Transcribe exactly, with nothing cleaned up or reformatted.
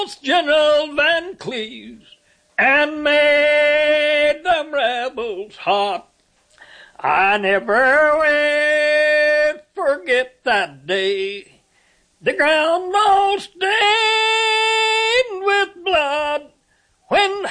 General Van Cleves and made them rebels hot. I never will forget that day. The ground all stained with blood when